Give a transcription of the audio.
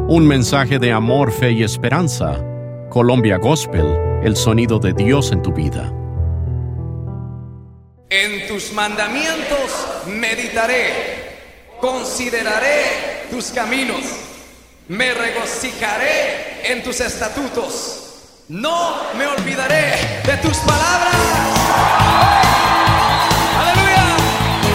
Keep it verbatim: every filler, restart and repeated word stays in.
Un mensaje de amor, fe y esperanza. Colombia Gospel, el sonido de Dios en tu vida. En tus mandamientos meditaré, consideraré tus caminos, me regocijaré en tus estatutos, no me olvidaré de tus palabras.